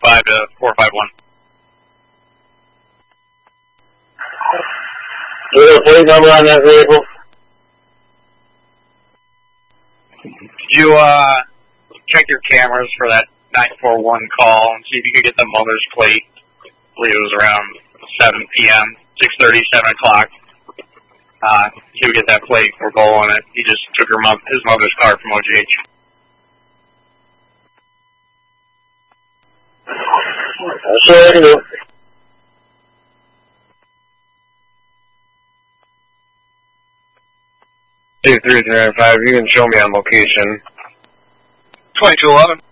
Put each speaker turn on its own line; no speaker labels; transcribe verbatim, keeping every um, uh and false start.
five to four five one.
Do you have a plate number on that vehicle?
You, uh, check your cameras for that nine four one call and see if you could get the mother's plate. I believe it was around seven p m, six thirty, seven o'clock. Uh, he would get that plate for Bo on it. He just took her mo- his mother's car from O G H.
That's all I can do.
two three three nine five, you can show me on location.
twenty-two eleven.